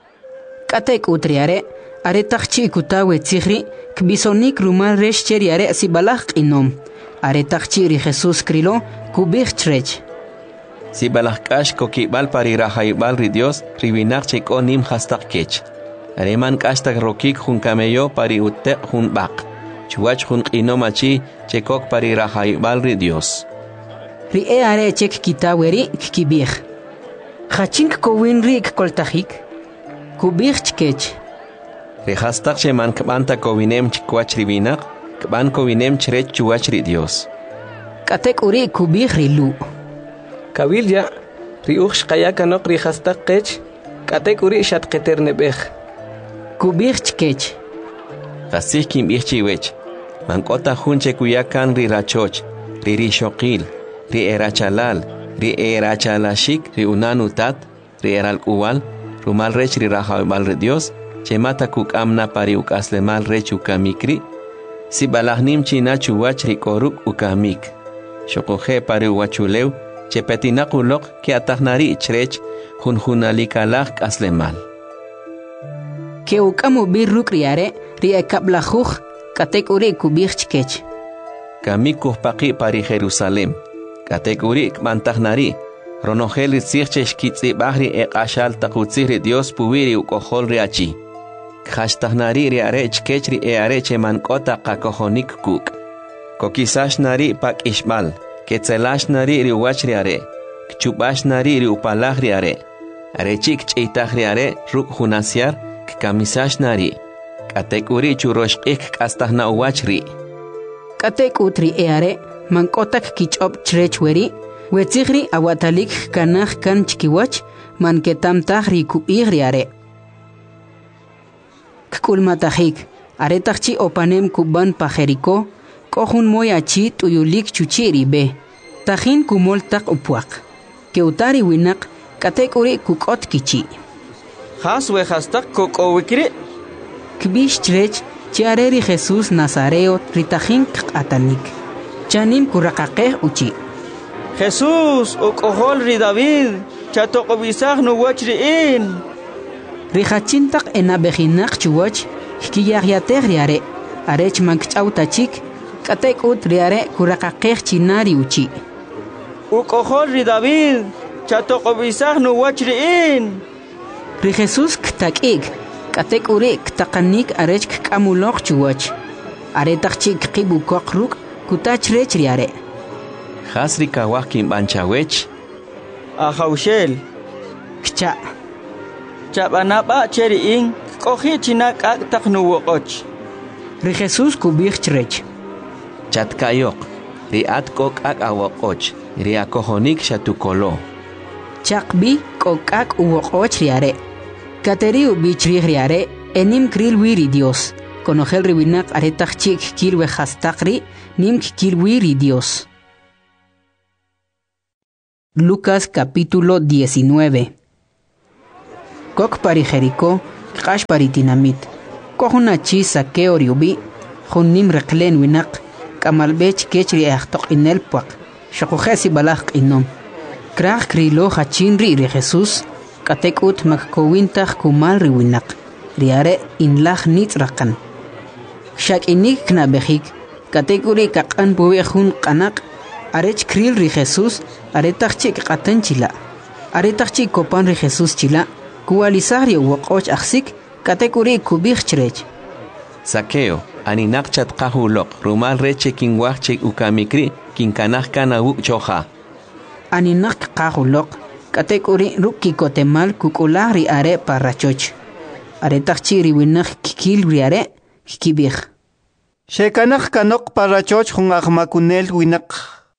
Katek utriare aretachchi kutawe tsikhri kbisonik rumal resh cheriare sibalach inom aretachchi ri Jesus krilo kubich rech Si balakash kokibal pari rahaibal ri Dios ribinak cheko nim hastak kech. Areman kastak rokik hun kameyo pari utek hun bak. Chuach hun inomachi chekok pari rahaibal ri Dios. Ri e are chek kitaweri kibich Khachink kowin rik koltahik kubich kech Ri hastak sheman kbanta kowinem chikwach ribinak kban kowinem chrech chuach ri Dios. Katek uri kubich rilu Kabilya, riuch kayaka nok rihastak kech, katek uri shat keternebech. kubich kech Fasih kim ichchiwech. Mankota hunche kuyakan ri rachoch, ri rishokil, ri erachalal, ri erachalashik, ri unanutat, ri eralkuwal, rumal rech ri rahaibal ri Dios, chemata kuk amna pari ukaslemal rech ukamikri, si balahnim china chuwach ri koruk ukamik. Shokoje pari uwachulew, chepetinakulok ki atahnari chrech hunalikalak aslemal. ke ukamu birruk riare ri ekablajuj katek uri kubich kech Kamikuh paqi pari Jerusalem. Katekuri kmantahnari. Ronojeli tzirchesh kitzi bahri eqashal takutziri Dios puwiri ukohol riachi. Khashtahnari riarech kechri eareche mankota qakohonik kuk. Kokisashnari pak ishmal. Ketzelashnari riwach riare. Kchubashnari riupalaj riare. Arechik ch'itaj riare ruk hunasiar kamisashnari. Katekuri churoshqik kastahna uwachri. katek utri eare mankotak kichop chrech weri wetsikhri awatalik kanaj kan chkiwach manketamtaj ri kubich riare kkulmatajik aretachchi opanem kuban pajeriko kohun moyachi tuyulik chuchiri be tajin kumoltak upwaq keutari winak katek uri kukot kichi Haswe hastak kokowikri kbish chrech chiareri Jesus Nazareo ritajin atanik chanim kuraqaqej uchi Jesus ukohol ri David chatokobisaj nu wachriin Rijachintak enabejinaq chuwach hkiyahyatej riare arech mankch'awtachik katek ut riare kuraqaqej chinari uchi ukohol ri David chatokobisaj nu wachriin Ri Jesus ktak'ik katek uri ktaqanik arech k'amuloq chuwach aretaqchi kqibukoq ruk kutach rech riare Hasri kawaj kimbanchawech. Ahaushel kcha chabanaba cheriin kohi chinak aktak nu woqoch Ri Jesus kubich chrech Chatkayok. Riat kok ak awokoch. Riakohonik shatukolo. chaqbi k'ok'ak uwoq'och riare kateri ubichrij riare enim kril wiri Dios conojel riwinak aretak chik kilwe hastakri nim kilwiri Dios. Lucas capítulo 19. Kok pari Jericó, kash pari Tinamit. Kohuna chi Saqueo riubi, hunnim reklen winak, kamalbech kechri ahtok inel puak, shakujesi balak inom. Krach krilo hachinri ri Jesús, katekut makkowintach kumal riwinak, riare inlach nitzrakan. Shak inik knabehik, katekuri kakan buwehun kanak, arech kril ri Jesús, aretach chik katan chila. Aretach chik kopan ri Jesús chila, kualisari wakoch aksik, katekuri kubich chrech. Saqueo, aninak chat kahulok, rumal reche kinwachche ukamikri, kinkanach kana choja. Aninak kahulok, katekuri ruki kotemal kukulari are parachoch. Aretach chiri winak kikil riare, kikibich. Shekanak kanok parachoch hung akmakunel winak.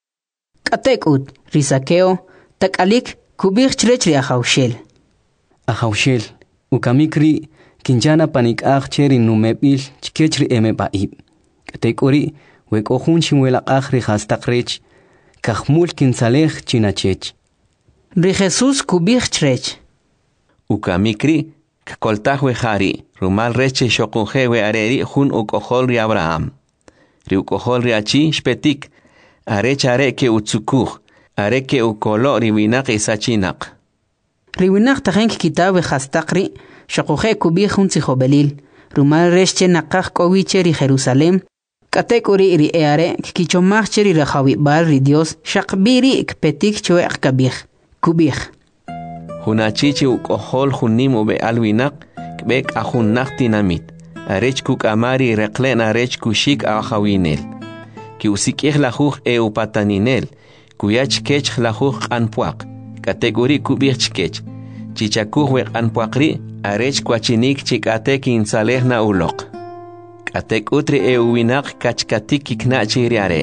Katekut, Saqueo, takalik kubich chrech ri ahaushel. Ahaushel, ukamikri, kinjana panik cheri numebil chikechri emebaib. Katekuri, wekohun chimwela ri hastakrech, kahmul kinsalech chinachech. Ri Jesús kubich chrech. Ukamikri, kakoltahwe hari, rumal reche shokunjewe areri hun ukohol ri Abraham. Ri ukohol ri achi shpetik, arecha areke utsukuj, areke ukolo ri winak isachinak. Riwinak tajenk kitabe hastakri, shakuje kubich un tzihobelil, rumal reche nakaj kowiche ri Jerusalem, katekuri ri eare, kichomach ri rajawi bal ri Dios, shakbiri ikpetik chuek kabich, kubich. Hunachichi ukohol hunim ube alwinak, kbek ahunnak Tinamit, arech kuk amari reklen arech kushik ahawinel. Ki usikih lajuj upataninel, kuyach kech lajuj anpuak, kategori kubich kech, chichakuj wek anpuakri, arech kwachinik chikate kinsaleh na ulok. Katek utri winak kachkatik kiknachi riare.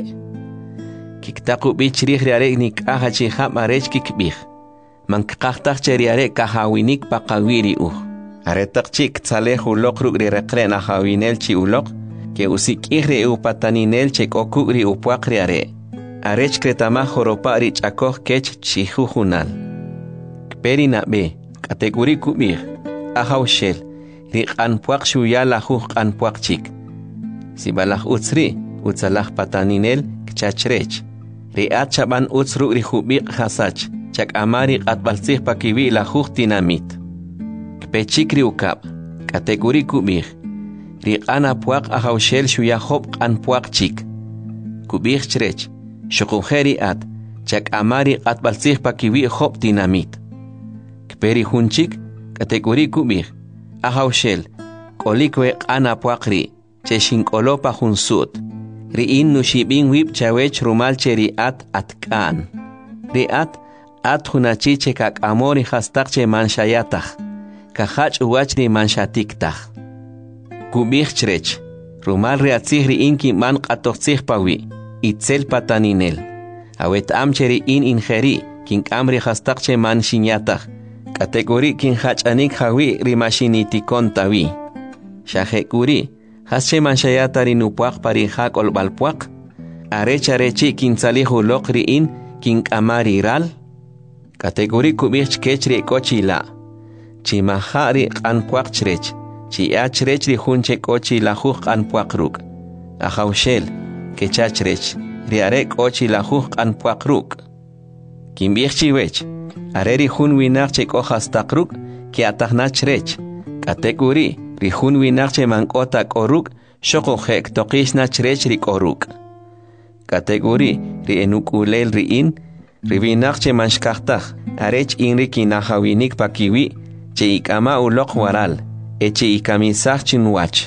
Kiktaku bichrih riare nik ahachiham arech kikbich. Mankaktak cheriare kahawinik pakawiri Aretak chik tsaleh ulok rugri reklen ahawinel chi ulok, que usikihre upataninel chek okugri upuakri are. Arech kretama joropa rich akoh kech chihujunal. Kperi na be, kategori kubir, ahaushel, rik anpuak shuya lajuj anpuak chik. Sibalaj utsri, utsalaj pataninel kchachrech. Riat chaban utsru rihubik hasach, chak amari atbalsih pakiwi lajuj Tinamit. Kpechikri ukab, kategori kubir. Riqan apuak ahaushel shuyahob anpuak chik. Kubich chrech, shukujeri at, chak amari atbalsih pakiwi hob Tinamit. Kperi hunchik, kategori kubich, ahaushel, kolikwe anapuak ri, cheshin kolopa hunsut. Riin nushibin wip chawech rumal cheri at kan. Riat, at hunachiche kak amori hastakche manshayatach, kahach uwachri manshatiktaj. Kubich chrech, rumal reatzihri inki man qatochtzih pawi, itzel pataninel. Awet amcheri ingeri, king amri hastakche man shinyatach, kategori king hachanik hawi rimashinitikon tawi. Shahekuri, hasche manshayatari nupuak parihak olbalpuak, arecharechi king salihu lokri in, king amari ral. Kategori kubich kechri kochila, chimahari anpuak chrech. Chiachrech ri hunche kochi lajuj anpuakruk. Ahaushel, kechachrech, riarek ochi lajuj anpuakruk. Kimbich chiwech, areri hun winarche kohastakruк, ki atajnachrech. Katekuri, ri hun winarche mankota koruk, shokojek tokishnachrech ri koruk. Kategori, ri enukulel ri in, ri winarche manshkachtaj, arech inri kinahawinik pakiwi, che ikama ulok waral. Eche ikamisach chinwach.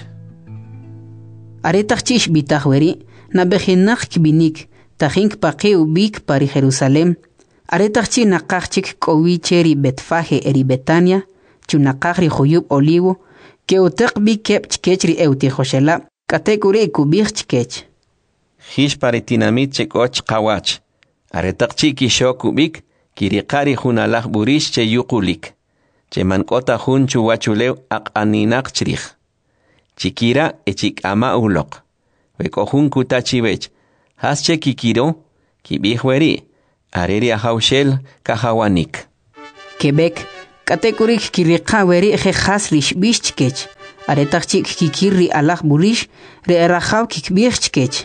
Aretach chish bitahweri, na bejinak kbinik, tajink pake ubik pari Jerusalem. Aretach chi nakachik kowicheri Betfaje eri Betania, chunakachri joyub olivo, que utek bi kep chkechri eutijoshela, kategori kubich chkech. Hish pari Tinamit chekoch kawach. Aretach chi kisho kubik, kirikari hunalach burish che yukulik. Che mankota hun chuwachulew ak aninak chrich. Chikira echikama ulok. Wekohun kutachibech. Hasche kikiro, kibihweri. Areri ahaushel kahawanik. Quebec, Katekurik kirika weri ejejas rish bishchkech. Aretachik kikiri alach burish, re erajaw kikbirchkech.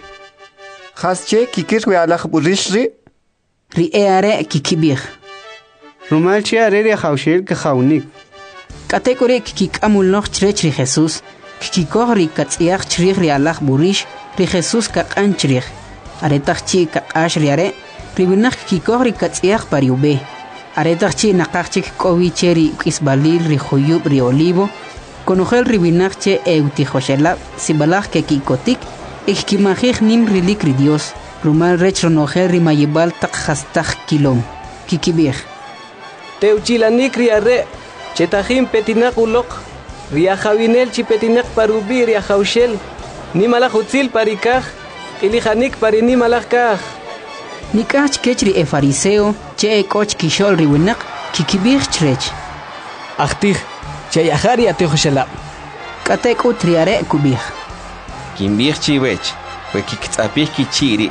Hasche kikir we alach burishri. Ri eare kikibir. Rumalchi areri haushel kahaunik. Katekurik kikamul noch chrech ri Jesus. Kikikoh ri katziach chrich ri alach burish, ri Jesus kakan chrich. Aretachik kakash ri are, ri binach kikikoh ri katziach pariube. Aretachik nakachik kovicheri kisbalil ri huyub ri olivo. Conogel ribinachche eutijoshelab, sibalach que kikotik, ekimajij nim rilik ri Dios, rumal rech ronogel rimayebal tak hastaj kilom, kikibij. Teuchilanik riare, chetajim petinak ulok, riajawinel chipetinak parubi riajaushel, nimalajutzil parikaj, ilijanik parinimalaj kaj. Nikach kechri e fariseo, che e koch kishol riwinak, kikibij chrech. Achtij. Chayahari atihoshelab. Katek utriare kubij. Kimbij chiwech. Wekiktzapij kichiri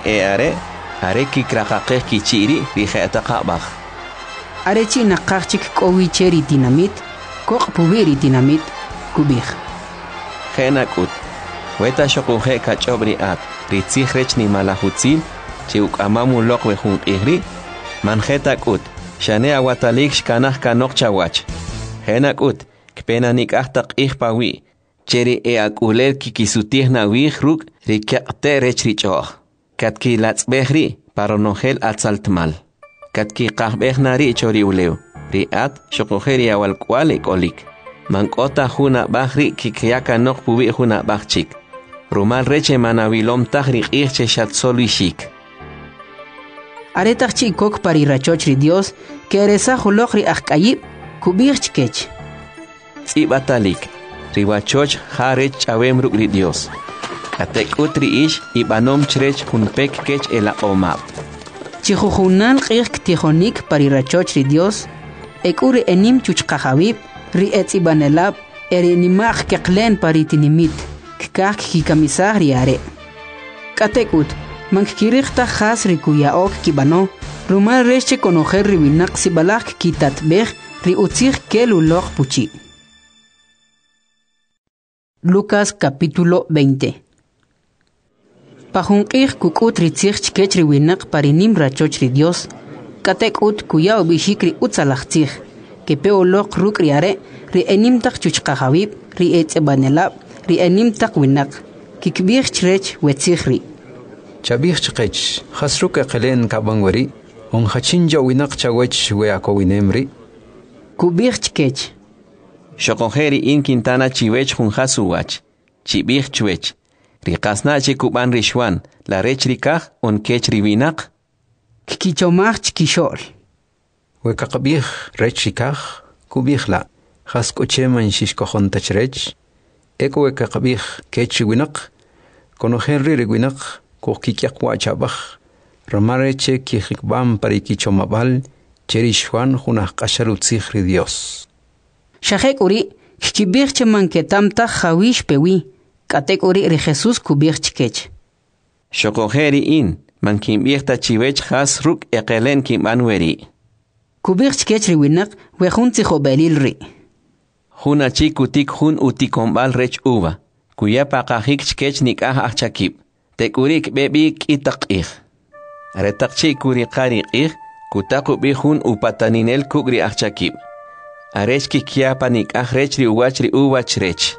are kikraqaqej kichiri rijetaqabaj. Arechi nakachik kowicheri dinamit, kok pubiri dinamit, kubij. Genakut. Weta shokuje kachobri at. Ritzij rech ni malahutzil. Chiukamamu lok wejun ihri. Manjetakut. Shane awatalik shkanaj kanok chawach. Genakut. Kpena nikahtak ihpawi. Cheri akulel kikisutih na wihruk rikakte rechrichoh. Katki latzbehri paronogel atzaltmal. Katki kahbehnari chori uleu. Riat shokojeri awal kwalik olik. Mankota huna bahri kikyaka nok pubi huna bahchik. Rumal reche manavilom tahri ihche shatzolishik. Aretachchi kok parirachochri Dios, que eresa hulokri akayib, kubirchkech. Tsibatalik, riwachoch harech chawem rukri Dios. Katek utri ish ibanom chrech hunpek kech ela omab. Chihujunal qirk tijonik parirachochri Dios, ekuri enim chuchkajawib, ri etzibanelab, erinimach keklen paritinimit, kkak kikamisah riare. Katekut, mankirikta has rikuyaok kibano, rumal reche conojer ribinak sibalak kitatbej, ri utzig kelulok puchi. Lucas capítulo 20. Pajunqij kukut ritzig chkech riwinak parinim rachoch ri Dios, katekut kuyao bishikri utzalachtzig, kepeolok ruk riare, ri enimtak chuchkajawib, ri etzebanelab, ri enimtak winak, kikbij chrech wetzigri. Chabij chkech, khasruk aqlen kabangwari, on khachinja winak chawech weako winemri. Kubij chkech. Shokojeri in Quintana chiwech junjasuwach, chibij chwech. Rikasna chikuban rishwan, la rech rikaj on kech ribinak. Kikichomach chkishol. Wekakabij rech rikaj, kubij la. Khaskocheman shishkojon tachrech. Eko wekakabij kech winak, konojenri riwinak, kokikyak wachabaj. Ramareche kijikbam parikichomabal, cherishwan junaj kasharutzig Dios. Shajek uri, kibirche manketamta jawish pewi, katek uri ri Jesus kubirch kech. Shokojeri in, mankimbirta chivech has ruk ekelen kimbanweri. Kubirch kech riwinak, wejun tijobelil ri. Juna chikutik jun utikombal rech uva, kuya pakajik chkech nikah achakib, tekurik bebik itakih. Aretak chikuri karikih, kutakubi jun upataninel kugri achakib. Arechki kiapa nikah rech ri uwach rech.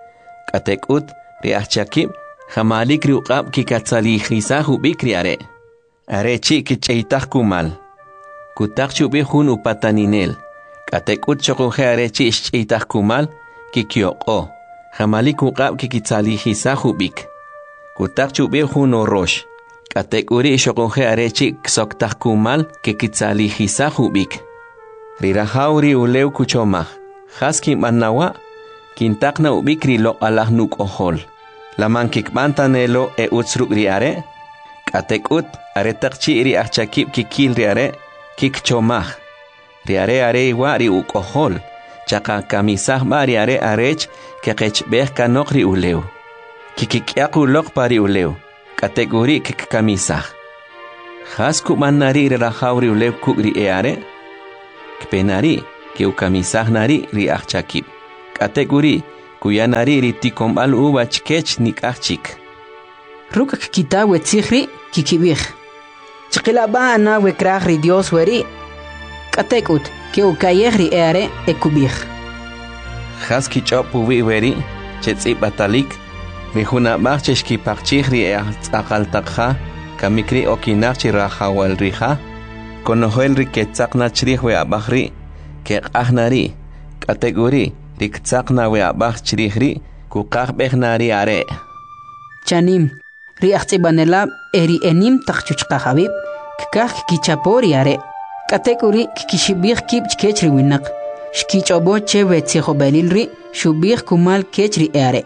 Katekut ri achakib, jamalik ri uqab kikatzalihisa hubik ri are. Arechi kicheitak kumal. Kutak chubi jun upataninel. Katekut chokonje arechi ischeitak kumal, kikyoko. Jamalik uqab kikitzalihisa hubik. Kutak chubi jun orosh. Katekuri chokonje arechi ksoktak kumal, kikitzalihisa hubik. Rirahauri uleu kuchomaj. Haskin manawa, kintakna ubikri lo alah nuk ohol. Laman kikbantanelo e utsruk riare. Katekut aretakchi ri achakib kikil riare, kikchomaj. Riare are iwa ri uk ohol. Chaka kamisah bari are arech que kechbeh kanok ri uleu. Kikikyakulok pari uleu. Kategori kik kamisah. Has kumanari relajawri uleu kukri eare. Kpenari que ukamisah nari ri achakib. Kategori kuyanari ri tikombal ubach kech nikachik. Ruk kita wetzihri kikibih. Chqilaba ana wekrah ri Dios weri. Katekut que ukayehri eare ekubih. Has kichopu weri chetzi batalik. Rihuna marcheshki parchihri akaltakha. Kamikri okinachri rahawal riha. Konohel riketzakna chrihwe abahri. Ke ahnari. Kategori riktzakna we abah chrihri. Kukah behnari are. Chanim. Riachtibanelab eri enim takchuchka habib. Kikah kichapori are. Kategori kikishibih kib chkechri winak. Shkichobo chewe tsikhobelilri. Shubih kumal kechri are.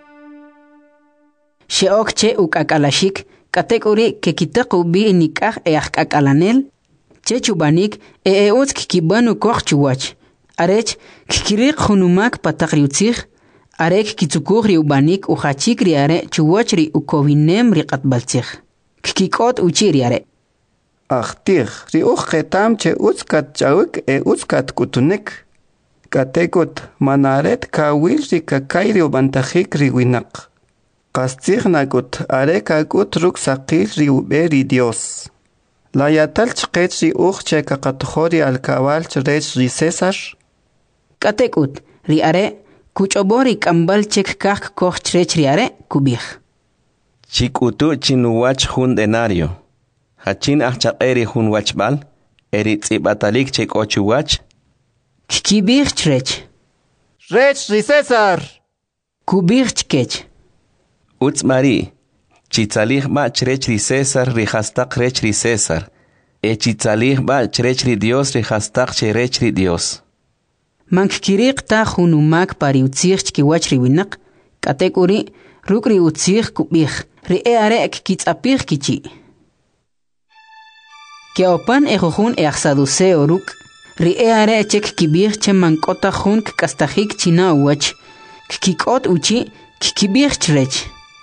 Sheok che ukakalashik. Kategori que kitaku bi nikah akakalanel. Che chubanik eots kibanu koch chuwach. Arech kikirik hunumak patakriutzich. Arek kitsukuri ubanik uchachikri are chuwachri ukovinem riqatbaltzich. Kikikot uchiri are. Achtir ri uchetam che utskat chawik utskat kutunik. Katekot manaret kawil ri kakairi ubantajik ri winak. Kastignagut arekagut ruksaqil riuberi Dios. La yatal chqech ri uche kakatjori al cabal chrech ri César. Katekut ri are kuchobori kambal chek kak koch chrech ri are kubih. Chikutu chinuwach hun denario. Hachin achaqeri hun wachbal. Eri tzibatalik chek ochuwach. Kibih chrech. Rech ri César. Kubih chkech. Utzmari, chitzalih ba chrech ri César rihastak rech ri César. Chitzalih ba chrech ri Dios rihastak cherech ri Dios. Mankirik ta hunumak pari utzich chkiwach ri winak. Kategori rukri utzich kubih. Ri eare kitzapih kichi. Keopan ejohun eachsaduseo ruk. Ri eare chek kibih che mankota hun kastahik china uwach. Kikot uchi kibih chrech.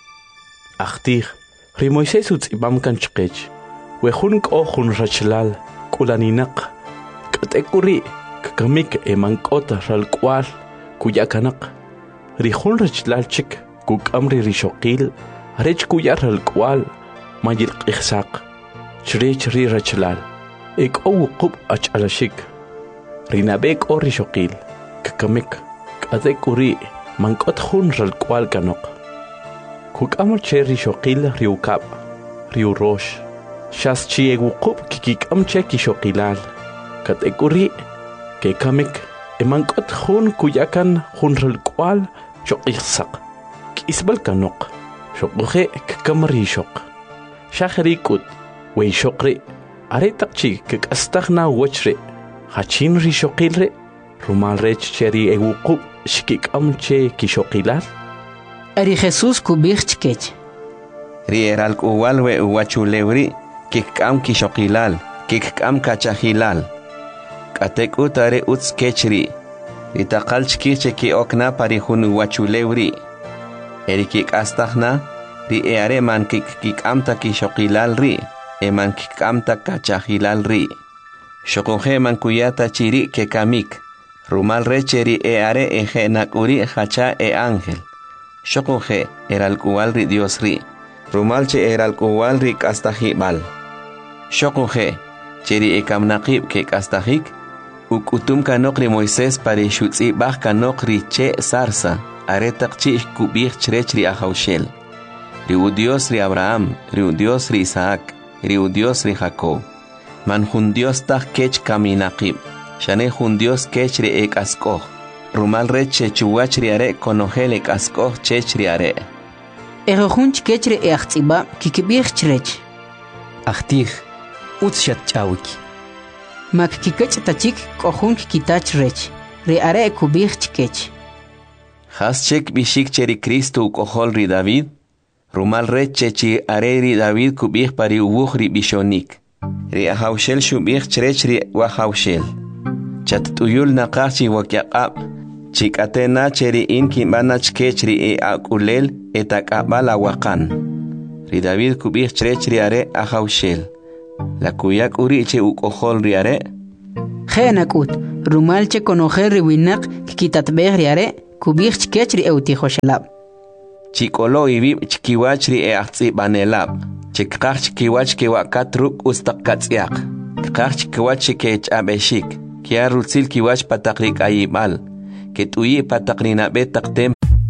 Achtir, ri Moisés utzibam kan chqech. Wehun kohun rachlal, kulaninak. Katekuri, kakamik emankota ralkwal, kuyakanak. Rihun rachlal chik, kukamri rishokil, rech kuyar ralkwal, mayil qihsak. Chrech ri rachlal. Ek owuqub achalashik. Rinabek o rishokil, kakamik. Katekuri, mankot hun ralkwal kanok. Kukamul che rishokil riukab, riurosh. Shas chi egukub kikikam che kishokilal. Kategori, ke kamik, emankot hun kuyakan hun ralkwal shokihsak. Kisbal kanok, shokuhe kikam rishok. Shakhrikut, wey shokri, aretakchi kikastagna wachri. Hachin rishokilre, rumal rech cheri egukub shikikam che kishokilal. Ari Jesús kubih chkech. Ri eral uwalwe uwachulewri, kikam kishokilal, kikam kachahilal. Katek utare uts kechri. Ri takal chkiche ki okna parihun uwachulewri. Eri kik astahna, ri eare man kikam ta kishokilal ri, man kikam ta kachahilal ri. Shokuhe man kuyata chiri ke kamik. Rumal recheri eare eje nakuri hacha ángel. Shokuhe eral kuwalri Dios ri. Rumalche eral kuwalri kastahibal. Shokuhe cheri ekamnaqib ke kastahik. Ukutum kanokri Moisés pare shutzi bah kanokri che sarsa. Aretak chi kubih chrechri ahaushel. Riu Dios ri Abraham, riu Dios ri Isaac, riu Dios ri Jacob. Man hun Dios tak kech kaminaqib. Shane hun Dios kechri ek askoh. Rumal reche chuwachri are konohel ek askoh chechri are. Ejohun chkechri eachtiba kikibih chrech. Achtir, utshat chawik. Mak kikech tachik kohun kikitach rech. Re are kubih chkech. Has chek bishik cheri Cristo ukohol ri David. Rumal reche chi are ri David kubih pari uwuh ri bishonik. Ri ahaushel shubih chrech ri wahaushel. chat tuyul naqachi wakyaqab chikatena cheri in kimbana chkechri e akulel etakabala waqan ri David kubih chri are ahaushel la kuyak uri che ukohol riare Khenakut rumal che konojer riwinak kitatbeh riare kubih chkechri eutihoshelab chikolo ibib chkiwachri e ahtsi banelab chikqach chkiwach kiwakatruk ustaqkatsiaq qach chkiwach kech abeshik kiarutsil kiwach pataqrik ayibal ketuyi pataqrina betaqtem.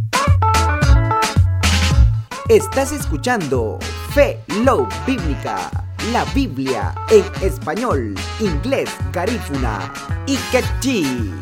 Estás escuchando Fe Love Bíblica, la Biblia en español, inglés, garífuna y quechí.